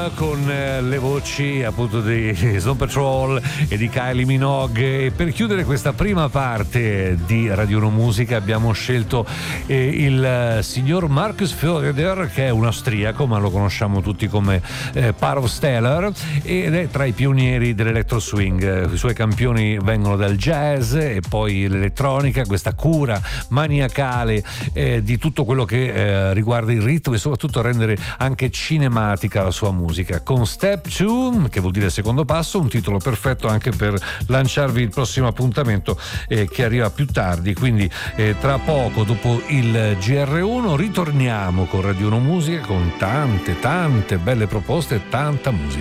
con le voci appunto di Snow Patrol e di Kylie Minogue. E per chiudere questa prima parte di Radio 1 Musica abbiamo scelto il signor Markus Föder, che è un austriaco ma lo conosciamo tutti come Parov Steller, ed è tra i pionieri dell'electro swing. I suoi campioni vengono dal jazz e poi l'elettronica, questa cura maniacale di tutto quello che riguarda il ritmo e soprattutto rendere anche cinematica la sua musica. Con Step 2, che vuol dire secondo passo, un titolo perfetto anche per lanciarvi il prossimo appuntamento che arriva più tardi, quindi tra poco dopo il GR1 ritorniamo con Radio 1 Musica con tante belle proposte e tanta musica.